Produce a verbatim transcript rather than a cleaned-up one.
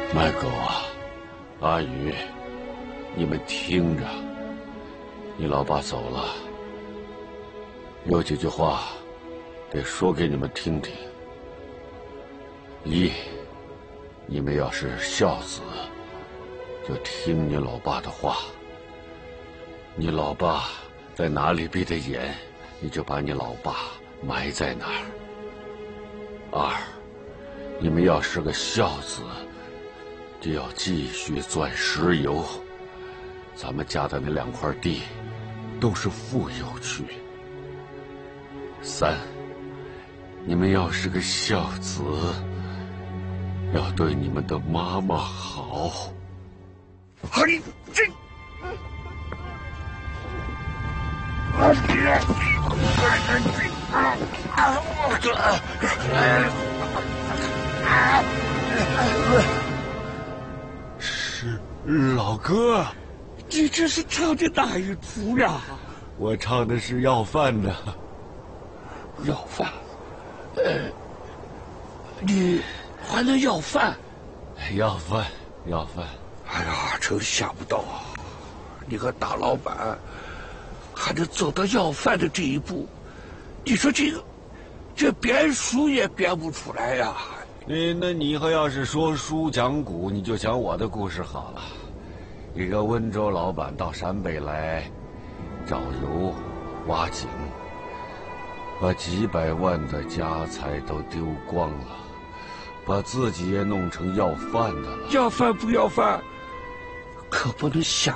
麦狗啊，阿宇，你们听着，你老爸走了，有几句话得说给你们听听。一，你们要是孝子，就听你老爸的话。你老爸在哪里闭的眼，你就把你老爸埋在哪儿。二，你们要是个孝子，就要继续钻石油。咱们家的那两块地，都是富有区。三，你们要是个孝子，要对你们的妈妈好。 嘿，这。 是老哥， 你这是唱的哪一出呀？ 我唱的是要饭的。 要饭？呃，你还能要饭？ 要饭，要饭。 哎呀，真想不到，你个大老板还能走到要饭的这一步。你说这个，这编书也编不出来呀。 你那你以后要是说书讲古，你就讲我的故事好了。一个温州老板到陕北来找油挖井，把几百万的家财都丢光了，把自己也弄成要饭的了。 要饭不要饭，可不能瞎